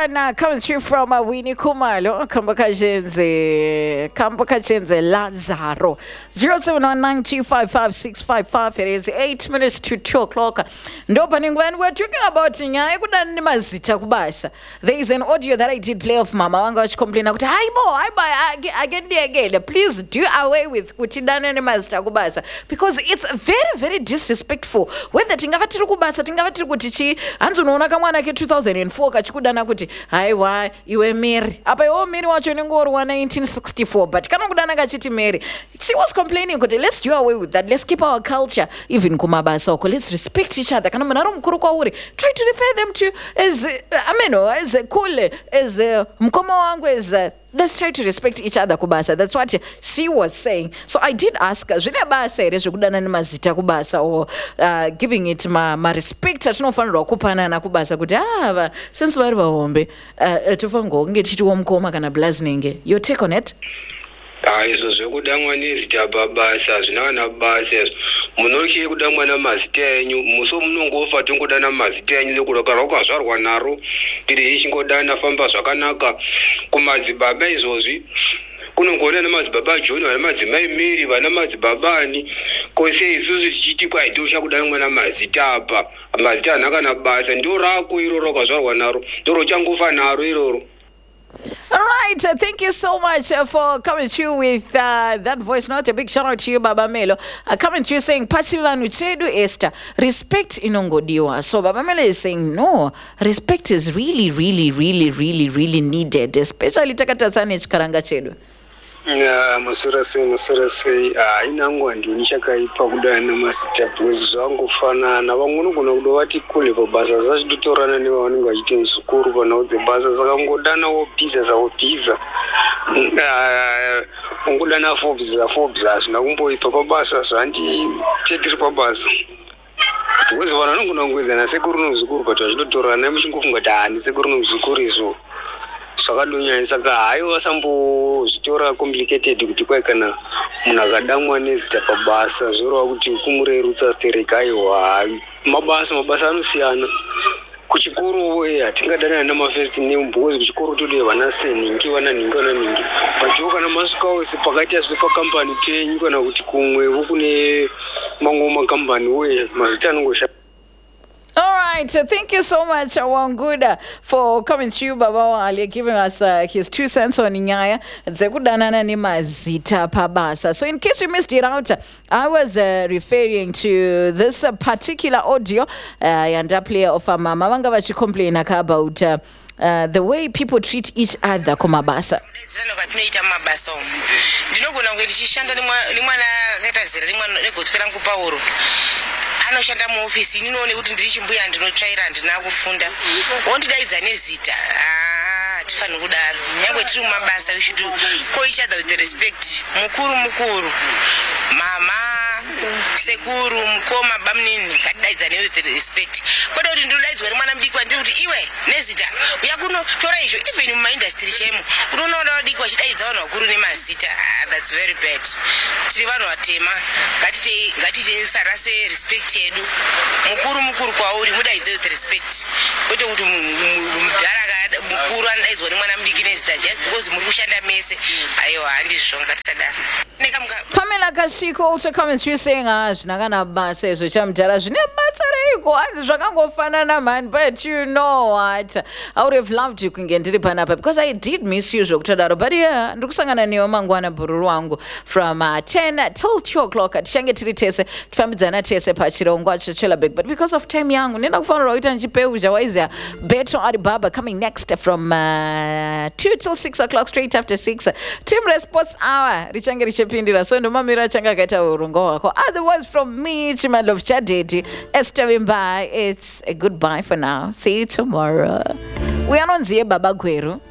one coming through from Winnie Kumalo, Kambakachenze Lazaro. 0719255655. It is 8 minutes to 2 o'clock. When we're talking about there is an audio that I did play of Mama Wanga complaining about, again, please do away with because it's very, very disrespectful. Whether tingavatiri kubasa tingavatiri kuti chi hanzo unoona kamwana ke 2004 kachikudana kuti haiwa iwe Mary apa iwe Mary wacho nengori wa 1964 but kana kudana kachiti Mary. She was complaining kuti let's do away with that, let's keep our culture even kumabasa uko, let's respect each other. Kana munaro mukuru kwauri, try to refer them to as as cool as mkomo wangu as let's try to respect each other kubasa. That's what she was saying. So I did ask her, zvine basa ere zvekudana nemazita kubasa or giving it ma respect atinofanirwa kupana na kubasa kuti since vari vahombe tofanirwa kunge tichitiwo mukoma kana blazninge. Your take on it? Izvo zvekudamwa nezita babasa zvinavana basa munochiye kudamwa namazita enyu muso munongofa tongodana mazita enyu nekurokara ukazvarwa naro tiri ichingodana famba zvakanaka kumadzibaba izvozvi kunongoona namadzibaba John vana madzimai Mary vana madzibaba ani kose isusu tichiti kwaitosha kudanwa namazita apa mazita anaka nabasa ndo rako iroro ukazvarwa naro ndoro changofa naro iroro. All right, thank you so much for coming through with that voice note. A big shout out to you, Baba Melo. Coming through saying, Pasivanu Chedu Esther, respect inongodiwa. So Baba Melo is saying, no, respect is really, really, really, really, really needed, especially Takatazani Karanga Chedu. Musirase inangwa ndio nichakaipa kudana masita because zvangofanana vamwe unogona kudo vati kule pabasa zvachitorana nevanenge vachiti muzukuru vanaudze basa saka ungodana wobhiza zawobhiza ungodana Forbes hazvina kumboipa pabasa zvanditetiri pabasa because vanhu vanogona kungoedzana sekuru nomuzukuru but vachitotorana muchingofunga kuti handisekuru nomuzukuru izvo zvakadonyanya saka hayo vasambozvitora complicated kuti kwai kana munhu akadamwa nezita pabasa zvorova kuti kumurerutsa stereka aiwa mabasa anosiyana. Kuchikoro hatingadanana namafirst name because kuchikoro tode vana seningi vananingi pacho kana masvika ose pakati azve pakampani penyu kana kuti kumwewo kune mamwe makampani mazita anongosha. All right, so thank you so much, Wanguda, for coming through, Baba Wali, giving us his 2 cents on Inyaya. So in case you missed it out, I was referring to this particular audio and a player of Mama Wangavachi complain about the way people treat each other kumabasa. Anoshanda muofisi ninoone kuti ndiri chimbuya ndinotsvaira ndina kufunda wondidaidza nezita tifani kudaro nyangwe tiri mumabasa we should call each other with the respect. Mukuru mama sekuru mukoma bamnini katidaidzane with the respect. Kwete kuti ndinodaidzwa nemwana mudiki ndiri kuti iwe nezita uya kuno tora izvo even mumaindastry chemo unoona vadiki vachidaidza vanhu vakuru nemazita. That's very bad. Tiri vanhu vatema ngatite sarase respect yedu. Mukuru kwauri mudaidze with respect. Kwete kuti mudhara mukuru anodaidzwa nemwana mudiki nezita just because muri kushanda mese aiwa handizvo ngatisadaro. Pamela Kashiko also coming through saying zvinakana basa izvo chamudhara zvine basa reiko hanzi zvakangofanana man, but you know what, I would have loved you kunge ndiri panapa because I did miss you zvokutodaro, but yeah ndiri kusangana newe mangwana bhururu wangu from 10 till 2 o'clock tichange tiri tese tifambidzana tese pachirongwa chechelaback, but because of time yangu ndenda kufanirwa kuita ndichipeuzha waiziya Beto Aribaba coming next from 2 till 6 o'clock straight after 6 team response hour richange richipindira, so ndomamira changa kaita urungo wako. Otherwise from me Chimalo of Chadeti Esther Wimbai, it's a goodbye for now, see you tomorrow. We are on Zia Baba Gweru.